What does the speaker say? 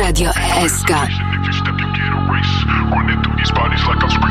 Radio SK. If you step, you get erased. Running through these bodies like I'm